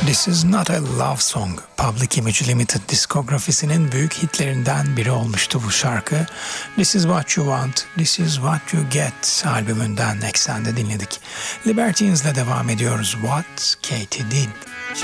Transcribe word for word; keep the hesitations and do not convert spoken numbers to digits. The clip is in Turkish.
This is not a love song. Public Image Limited diskografisinin büyük hitlerinden biri olmuştu bu şarkı. This is what you want, this is what you get albümünden Eksende dinledik. Libertines'le devam ediyoruz. What Katie Did.